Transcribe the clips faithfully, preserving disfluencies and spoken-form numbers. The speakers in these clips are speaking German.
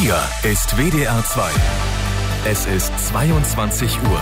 Hier ist W D R zwei. Es ist zweiundzwanzig Uhr.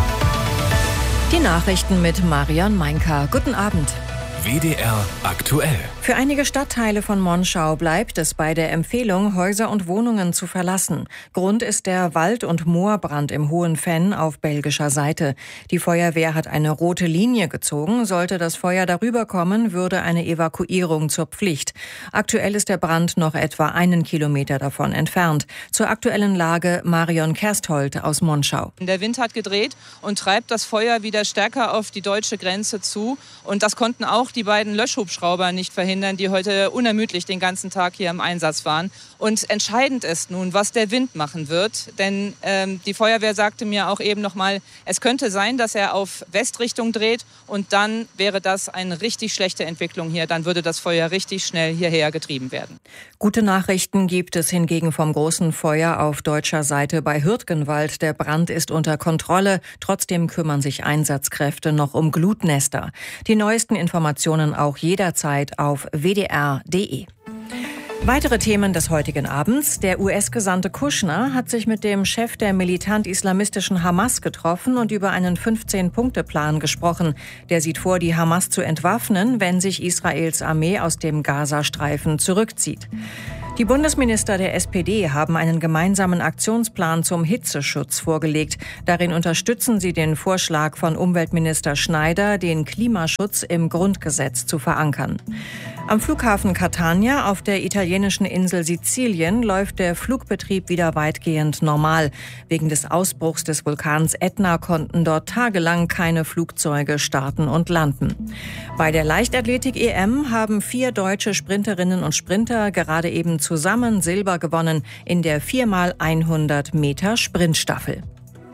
Die Nachrichten mit Marion Meinker. Guten Abend. W D R aktuell. Für einige Stadtteile von Monschau bleibt es bei der Empfehlung, Häuser und Wohnungen zu verlassen. Grund ist der Wald- und Moorbrand im Hohen Venn auf belgischer Seite. Die Feuerwehr hat eine rote Linie gezogen. Sollte das Feuer darüber kommen, würde eine Evakuierung zur Pflicht. Aktuell ist der Brand noch etwa einen Kilometer davon entfernt. Zur aktuellen Lage Marion Kersthold aus Monschau. Der Wind hat gedreht und treibt das Feuer wieder stärker auf die deutsche Grenze zu. Und das konnten auch die beiden Löschhubschrauber nicht verhindern, die heute unermüdlich den ganzen Tag hier im Einsatz waren. Und entscheidend ist nun, was der Wind machen wird. Denn ähm, die Feuerwehr sagte mir auch eben noch mal, es könnte sein, dass er auf Westrichtung dreht. Und dann wäre das eine richtig schlechte Entwicklung hier. Dann würde das Feuer richtig schnell hierher getrieben werden. Gute Nachrichten gibt es hingegen vom großen Feuer auf deutscher Seite bei Hürtgenwald. Der Brand ist unter Kontrolle. Trotzdem kümmern sich Einsatzkräfte noch um Glutnester. Die neuesten Informationen auch jederzeit auf w d r punkt d e. Weitere Themen des heutigen Abends. Der U S-Gesandte Kushner hat sich mit dem Chef der militant-islamistischen Hamas getroffen und über einen fünfzehn-Punkte-Plan gesprochen. Der sieht vor, die Hamas zu entwaffnen, wenn sich Israels Armee aus dem Gazastreifen zurückzieht. Die Bundesminister der S P D haben einen gemeinsamen Aktionsplan zum Hitzeschutz vorgelegt. Darin unterstützen sie den Vorschlag von Umweltminister Schneider, den Klimaschutz im Grundgesetz zu verankern. Am Flughafen Catania auf der italienischen Insel Sizilien läuft der Flugbetrieb wieder weitgehend normal. Wegen des Ausbruchs des Vulkans Ätna konnten dort tagelang keine Flugzeuge starten und landen. Bei der Leichtathletik-E M haben vier deutsche Sprinterinnen und Sprinter gerade eben zusammen Silber gewonnen in der vier mal hundert Meter Sprintstaffel.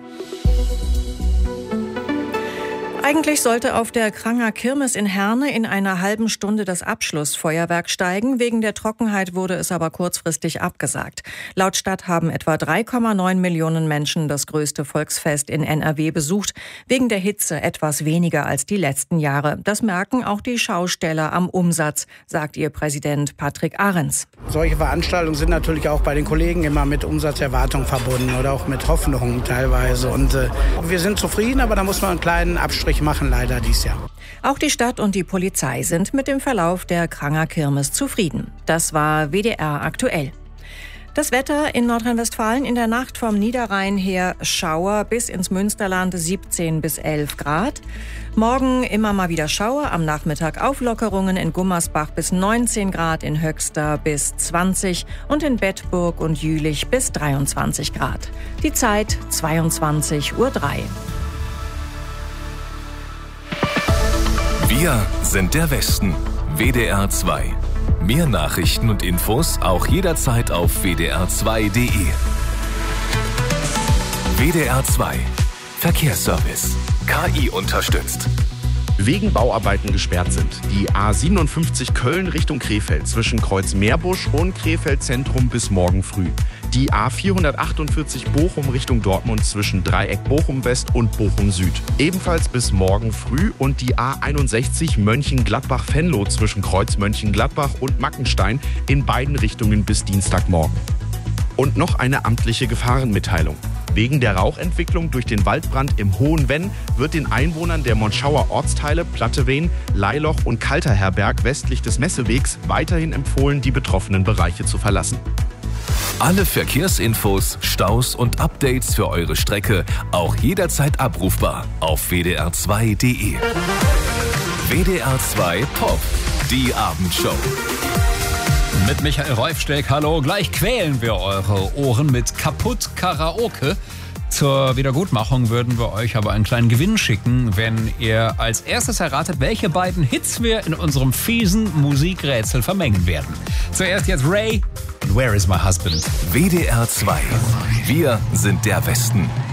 Eigentlich sollte auf der Kranger Kirmes in Herne in einer halben Stunde das Abschlussfeuerwerk steigen. Wegen der Trockenheit wurde es aber kurzfristig abgesagt. Laut Stadt haben etwa drei Komma neun Millionen Menschen das größte Volksfest in N R W besucht. Wegen der Hitze etwas weniger als die letzten Jahre. Das merken auch die Schausteller am Umsatz, sagt ihr Präsident Patrick Ahrens. Solche Veranstaltungen sind natürlich auch bei den Kollegen immer mit Umsatzerwartung verbunden oder auch mit Hoffnungen teilweise. Und äh, wir sind zufrieden, aber da muss man einen kleinen Abstrich machen, leider dieses Jahr. Auch die Stadt und die Polizei sind mit dem Verlauf der Kranger Kirmes zufrieden. Das war W D R aktuell. Das Wetter in Nordrhein-Westfalen in der Nacht vom Niederrhein her Schauer bis ins Münsterland siebzehn bis elf Grad. Morgen immer mal wieder Schauer, am Nachmittag Auflockerungen in Gummersbach bis neunzehn Grad, in Höxter bis zwanzig und in Bedburg und Jülich bis dreiundzwanzig Grad. Die Zeit zweiundzwanzig Uhr drei. Wir sind der Westen. W D R zwei. Mehr Nachrichten und Infos auch jederzeit auf w d r zwei punkt d e. W D R zwei. Verkehrsservice. K I unterstützt. Wegen Bauarbeiten gesperrt sind die A siebenundfünfzig Köln Richtung Krefeld zwischen Kreuz Meerbusch und Krefeld Zentrum bis morgen früh. Die A vierhundertachtundvierzig Bochum Richtung Dortmund zwischen Dreieck Bochum West und Bochum Süd. Ebenfalls bis morgen früh, und die A einundsechzig Mönchengladbach-Venlo zwischen Kreuz Mönchengladbach und Mackenstein in beiden Richtungen bis Dienstagmorgen. Und noch eine amtliche Gefahrenmitteilung. Wegen der Rauchentwicklung durch den Waldbrand im Hohen Venn wird den Einwohnern der Monschauer Ortsteile Platteveen, Leiloch und Kalterherberg westlich des Messewegs weiterhin empfohlen, die betroffenen Bereiche zu verlassen. Alle Verkehrsinfos, Staus und Updates für eure Strecke auch jederzeit abrufbar auf w d r zwei punkt d e. W D R zwei Pop, die Abendshow. Mit Michael Reufsteck, hallo. Gleich quälen wir eure Ohren mit Kaputt Karaoke. Zur Wiedergutmachung würden wir euch aber einen kleinen Gewinn schicken, wenn ihr als erstes erratet, welche beiden Hits wir in unserem fiesen Musikrätsel vermengen werden. Zuerst jetzt Ray und Where is my husband? W D R zwei. Wir sind der Westen.